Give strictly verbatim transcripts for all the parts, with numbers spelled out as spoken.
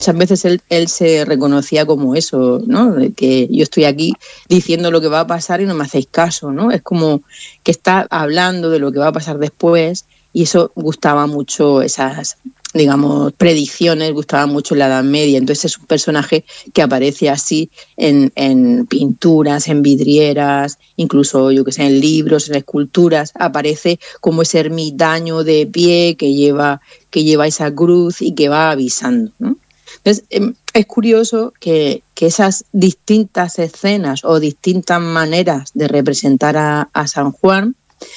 muchas veces él, él se reconocía como eso, ¿no? Que yo estoy aquí diciendo lo que va a pasar y no me hacéis caso, ¿no? Es como que está hablando de lo que va a pasar después y eso gustaba mucho, esas, digamos, predicciones, gustaba mucho en la Edad Media. Entonces es un personaje que aparece así en, en pinturas, en vidrieras, incluso, yo que sé, en libros, en esculturas, aparece como ese ermitaño de pie que lleva, que lleva esa cruz y que va avisando, ¿no? Entonces, es curioso que, que esas distintas escenas o distintas maneras de representar a, a San Juan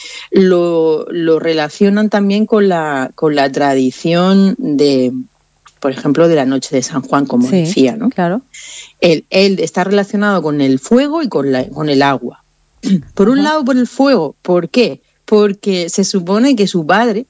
lo, lo relacionan también con la, con la tradición de, por ejemplo, de la noche de San Juan, como sí, decía, ¿no? Claro. Él, él está relacionado con el fuego y con, la, con el agua. Por un Ajá. lado, por el fuego. ¿Por qué? Porque se supone que su padre,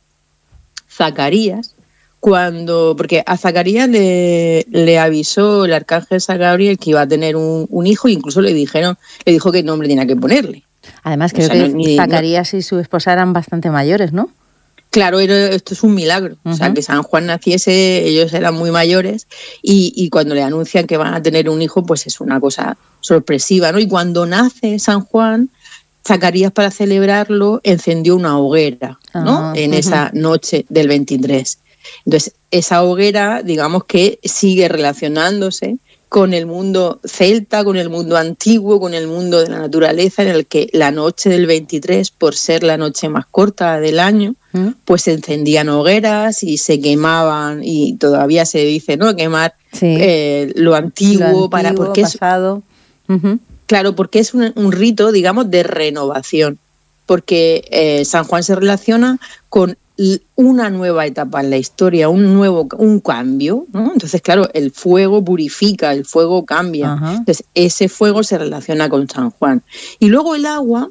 Zacarías, cuando, porque a Zacarías le, le avisó el arcángel San Gabriel que iba a tener un, un hijo, e incluso le dijeron, le dijo qué nombre tenía que ponerle. Además, creo o sea, que no, ni, Zacarías no, y su esposa eran bastante mayores, ¿no? Claro, era, esto es un milagro. Uh-huh. O sea, que San Juan naciese, ellos eran muy mayores, y, y cuando le anuncian que van a tener un hijo, pues es una cosa sorpresiva, ¿no? Y cuando nace San Juan, Zacarías, para celebrarlo, encendió una hoguera, ¿no? Uh-huh. En uh-huh. esa noche del veintitrés. Entonces, esa hoguera, digamos que sigue relacionándose con el mundo celta, con el mundo antiguo, con el mundo de la naturaleza, en el que la noche del veintitrés, por ser la noche más corta del año, ¿Mm? pues se encendían hogueras y se quemaban, y todavía se dice, ¿no?, quemar sí. eh, lo, antiguo, lo antiguo para porque pasado. Es, uh-huh. Claro, porque es un, un rito, digamos, de renovación, porque eh, San Juan se relaciona con una nueva etapa en la historia, un nuevo un cambio, ¿no? Entonces, claro, el fuego purifica, el fuego cambia. Ajá. Entonces, ese fuego se relaciona con San Juan. Y luego el agua,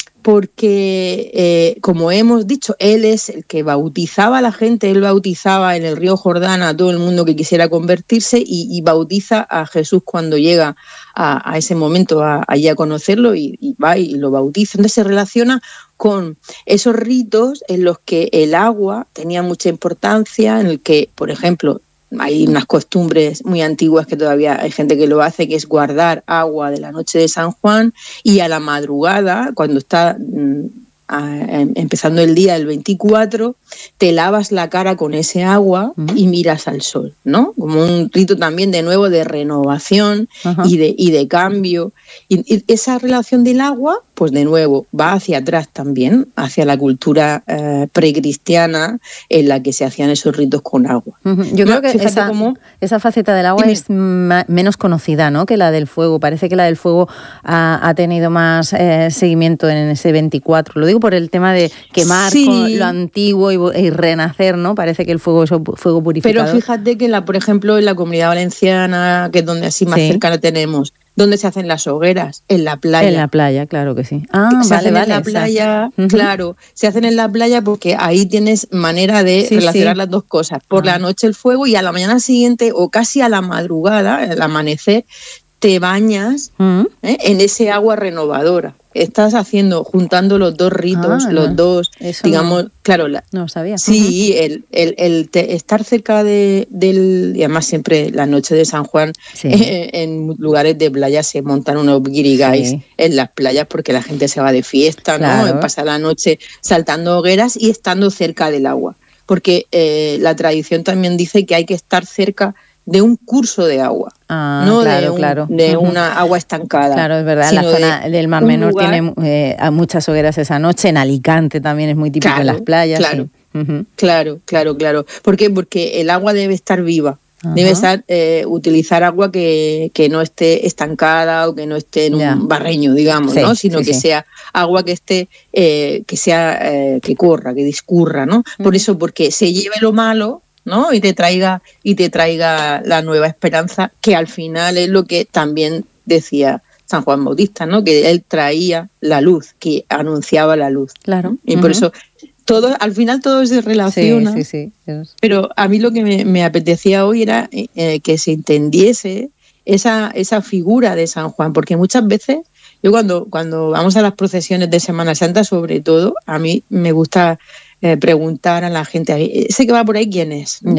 porque, eh, como hemos dicho, él es el que bautizaba a la gente, él bautizaba en el río Jordán a todo el mundo que quisiera convertirse, y, y bautiza a Jesús cuando llega a, a ese momento a, allí a conocerlo, y, y va y lo bautiza. Entonces se relaciona con esos ritos en los que el agua tenía mucha importancia, en el que, por ejemplo, hay unas costumbres muy antiguas que todavía hay gente que lo hace, que es guardar agua de la noche de San Juan, y a la madrugada, cuando está mmm, a, empezando el día, el veinticuatro, te lavas la cara con ese agua uh-huh. y miras al sol, ¿no? Como un rito también, de nuevo, de renovación uh-huh. y, de, y de cambio. Y, y esa relación del agua, pues de nuevo, va hacia atrás también, hacia la cultura eh, precristiana, en la que se hacían esos ritos con agua. Uh-huh. Yo creo que esa, cómo... esa faceta del agua es ma- menos conocida, ¿no?, que la del fuego. Parece que la del fuego ha, ha tenido más eh, seguimiento en ese veinticuatro. Lo digo por el tema de quemar sí. con lo antiguo y, y renacer, ¿no? Parece que el fuego es fuego purificador. Pero fíjate que, la, por ejemplo, en la Comunidad Valenciana, que es donde así más sí. cercana tenemos, ¿dónde se hacen las hogueras? En la playa. En la playa, claro que sí. Ah, se vale, hacen vale. en la playa, uh-huh. claro. Se hacen en la playa porque ahí tienes manera de sí, relacionar sí. las dos cosas. Por ah. la noche el fuego, y a la mañana siguiente, o casi a la madrugada, al amanecer, te bañas uh-huh. ¿eh? en ese agua renovadora. Estás haciendo, juntando los dos ritos, ah, los no. dos, Eso digamos, no, claro. La, no sabía. Sí, uh-huh. el, el, el te, estar cerca de, del, y además siempre la noche de San Juan, sí. eh, en lugares de playa se montan unos guirigais sí. en las playas, porque la gente se va de fiesta, claro. ¿no? Pasa la noche saltando hogueras y estando cerca del agua. Porque eh, la tradición también dice que hay que estar cerca de un curso de agua, ah, no claro, de, un, claro. de una agua estancada. Claro, es verdad, la zona de del Mar Menor lugar... tiene eh, muchas hogueras esa noche, en Alicante también es muy típico, claro, en las playas. Claro, sí. uh-huh. claro, claro, claro. ¿Por qué? Porque el agua debe estar viva, uh-huh. debe estar, eh, utilizar agua que, que no esté estancada o que no esté en yeah. un barreño, digamos, sí, ¿no? Sino sí, que sí. sea agua que esté, eh, que sea, eh, que corra, que discurra, ¿no? Uh-huh. Por eso, porque se lleve lo malo, ¿no? Y te traiga y te traiga la nueva esperanza, que al final es lo que también decía San Juan Bautista, ¿no? Que él traía la luz, que anunciaba la luz. Claro. Y uh-huh. por eso todo, al final todo se relaciona. Sí, sí, sí. Es... Pero a mí lo que me, me apetecía hoy era eh, que se entendiese esa, esa figura de San Juan, porque muchas veces yo cuando, cuando vamos a las procesiones de Semana Santa, sobre todo, a mí me gusta Eh, preguntar a la gente, ese que va por ahí, ¿quién es? Ya. Yeah.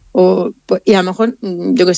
O, pues, y a lo mejor, yo que